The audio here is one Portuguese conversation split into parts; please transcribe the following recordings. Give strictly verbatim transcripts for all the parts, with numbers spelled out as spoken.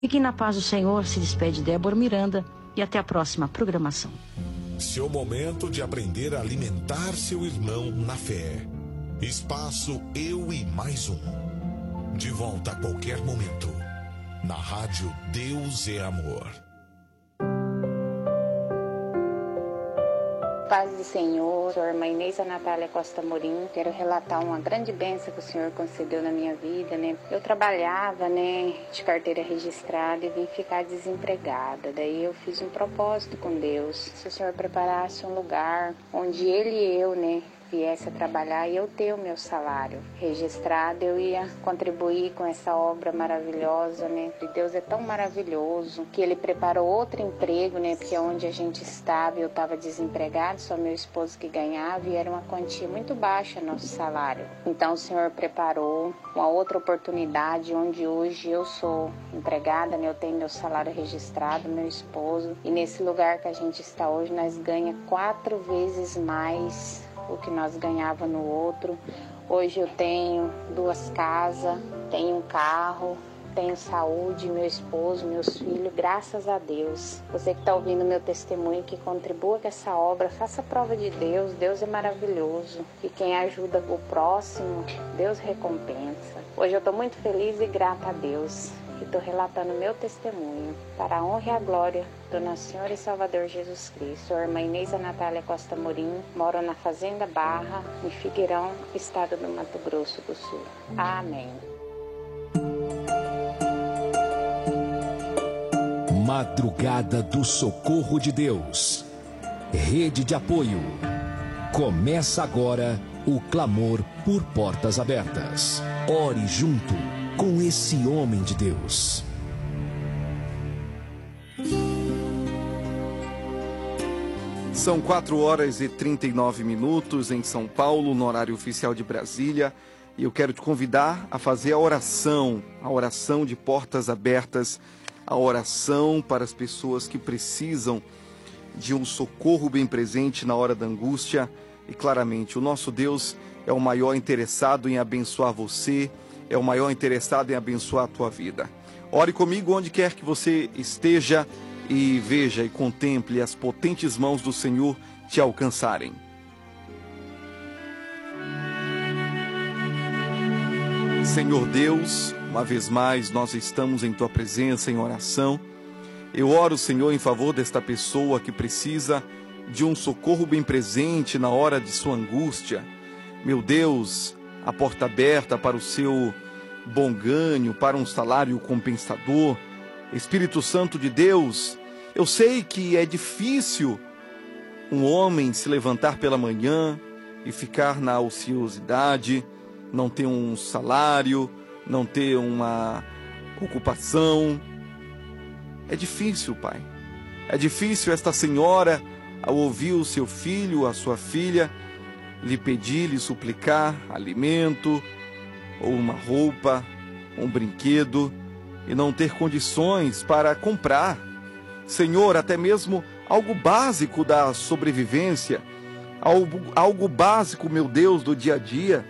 Fique na paz do Senhor, se despede Débora Miranda e até a próxima programação. Seu momento de aprender a alimentar seu irmão na fé. Espaço Eu e Mais Um. De volta a qualquer momento. Na rádio Deus é Amor. Paz do Senhor, sou a irmã Inês Natália Costa Morim. Quero relatar uma grande bênção que o Senhor concedeu na minha vida, né? Eu trabalhava, né, de carteira registrada e vim ficar desempregada. Daí eu fiz um propósito com Deus. Se o Senhor preparasse um lugar onde Ele e eu, né, viesse a trabalhar e eu ter o meu salário registrado, eu ia contribuir com essa obra maravilhosa, né? E Deus é tão maravilhoso que Ele preparou outro emprego, né? Porque onde a gente estava, eu estava desempregado, só meu esposo que ganhava e era uma quantia muito baixa nosso salário. Então o Senhor preparou uma outra oportunidade onde hoje eu sou empregada, né? Eu tenho meu salário registrado, meu esposo, e nesse lugar que a gente está hoje nós ganha quatro vezes mais o que nós ganhava no outro. Hoje eu tenho duas casas, tenho um carro, tenho saúde, meu esposo, meus filhos, graças a Deus. Você que está ouvindo meu testemunho, que contribua com essa obra, faça a prova de Deus. Deus é maravilhoso. E quem ajuda o próximo, Deus recompensa. Hoje eu estou muito feliz e grata a Deus. E estou relatando meu testemunho para a honra e a glória do nosso Senhor e Salvador Jesus Cristo. Sou a irmã Inês Natália Costa Morim, moro na Fazenda Barra, em Figueirão, estado do Mato Grosso do Sul. Amém. Madrugada do Socorro de Deus. Rede de apoio. Começa agora o clamor por portas abertas. Ore junto com esse homem de Deus. São quatro horas e trinta e nove minutos em São Paulo, no horário oficial de Brasília. E eu quero te convidar a fazer a oração, a oração de portas abertas, a oração para as pessoas que precisam de um socorro bem presente na hora da angústia. E claramente, o nosso Deus é o maior interessado em abençoar você, é o maior interessado em abençoar a tua vida. Ore comigo onde quer que você esteja e veja e contemple as potentes mãos do Senhor te alcançarem. Senhor Deus, uma vez mais nós estamos em tua presença em oração. Eu oro, Senhor, em favor desta pessoa que precisa de um socorro bem presente na hora de sua angústia. Meu Deus, a porta aberta para o seu bom ganho, para um salário compensador. Espírito Santo de Deus, eu sei que é difícil um homem se levantar pela manhã e ficar na ociosidade, não ter um salário, não ter uma ocupação. É difícil, Pai. É difícil esta senhora, ao ouvir o seu filho, a sua filha, lhe pedir, lhe suplicar alimento, ou uma roupa, um brinquedo, e não ter condições para comprar. Senhor, até mesmo algo básico da sobrevivência, algo, algo básico, meu Deus, do dia a dia.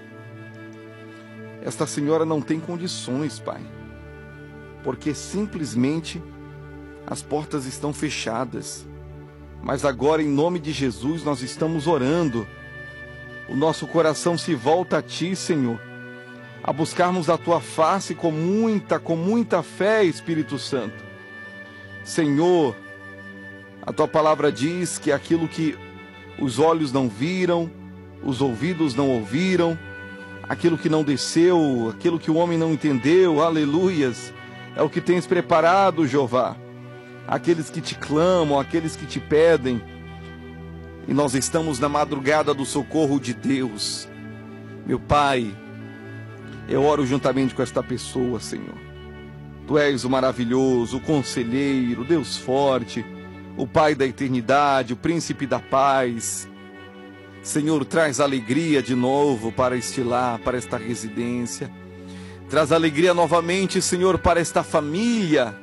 Esta senhora não tem condições, Pai, porque simplesmente as portas estão fechadas. Mas agora, em nome de Jesus, nós estamos orando. O nosso coração se volta a Ti, Senhor, a buscarmos a Tua face com muita, com muita fé, Espírito Santo. Senhor, a Tua palavra diz que aquilo que os olhos não viram, os ouvidos não ouviram, aquilo que não desceu, aquilo que o homem não entendeu, aleluias, é o que tens preparado, Jeová. Aqueles que te clamam, aqueles que te pedem. E nós estamos na madrugada do socorro de Deus. Meu Pai, eu oro juntamente com esta pessoa, Senhor. Tu és o maravilhoso, o conselheiro, Deus forte, o Pai da eternidade, o príncipe da paz. Senhor, traz alegria de novo para este lar, para esta residência. Traz alegria novamente, Senhor, para esta família.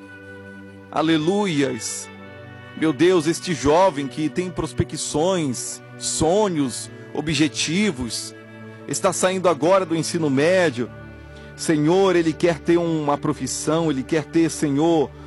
Aleluias. Meu Deus, este jovem que tem prospecções, sonhos, objetivos, está saindo agora do ensino médio. Senhor, ele quer ter uma profissão, ele quer ter, Senhor,